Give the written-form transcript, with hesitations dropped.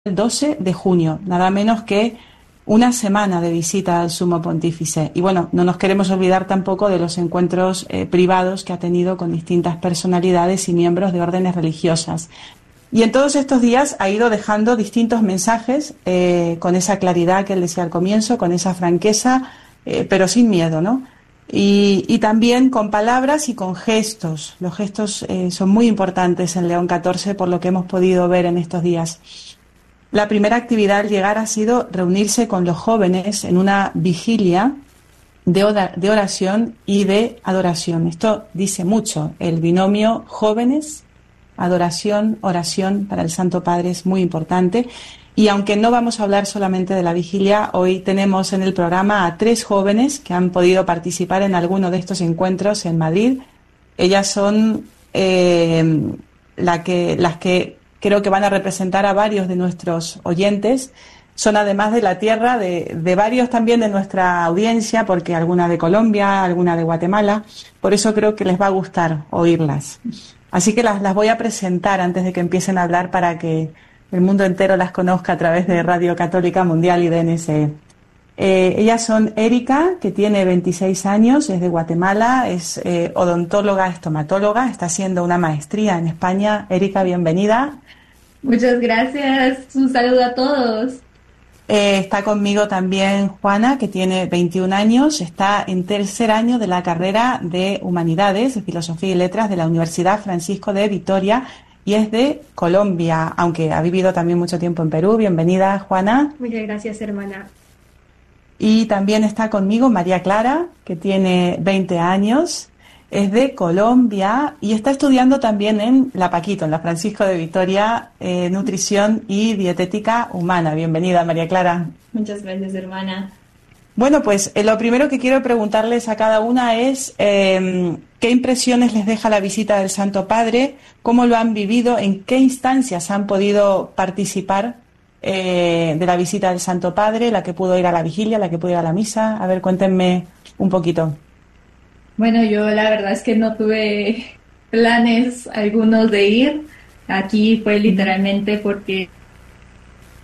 el 12 de junio, nada menos que una semana de visita al Sumo Pontífice. Y bueno, no nos queremos olvidar tampoco de los encuentros privados que ha tenido con distintas personalidades y miembros de órdenes religiosas. Y en todos estos días ha ido dejando distintos mensajes con esa claridad que él decía al comienzo, con esa franqueza, pero sin miedo, ¿no? Y también con palabras y con gestos. Los gestos son muy importantes en León XIV por lo que hemos podido ver en estos días. La primera actividad al llegar ha sido reunirse con los jóvenes en una vigilia de oración y de adoración. Esto dice mucho. El binomio jóvenes, adoración, oración para el Santo Padre es muy importante. Y aunque no vamos a hablar solamente de la vigilia, hoy tenemos en el programa a 3 jóvenes que han podido participar en alguno de estos encuentros en Madrid. Ellas son las que creo que van a representar a varios de nuestros oyentes. Son además de la tierra de varios también de nuestra audiencia, porque alguna de Colombia, alguna de Guatemala. Por eso creo que les va a gustar oírlas. Así que las voy a presentar antes de que empiecen a hablar para que el mundo entero las conozca a través de Radio Católica Mundial y DNSE. Ellas son Erika, que tiene 26 años, es de Guatemala, es odontóloga, estomatóloga, está haciendo una maestría en España. Erika, bienvenida. Muchas gracias, un saludo a todos. Está conmigo también Juana, que tiene 21 años, está en tercer año de la carrera de Humanidades, de Filosofía y Letras de la Universidad Francisco de Vitoria y es de Colombia, aunque ha vivido también mucho tiempo en Perú. Bienvenida, Juana. Muchas gracias, hermana. Y también está conmigo María Clara, que tiene 20 años, es de Colombia y está estudiando también en la Paquito, en la Francisco de Vitoria, Nutrición y Dietética Humana. Bienvenida, María Clara. Muchas gracias, hermana. Bueno, pues lo primero que quiero preguntarles a cada una es qué impresiones les deja la visita del Santo Padre, cómo lo han vivido, en qué instancias han podido participar de la visita del Santo Padre, la que pudo ir a la vigilia, la que pudo ir a la misa. A ver, cuéntenme un poquito. Bueno, yo la verdad es que no tuve planes algunos de ir. Aquí fue literalmente porque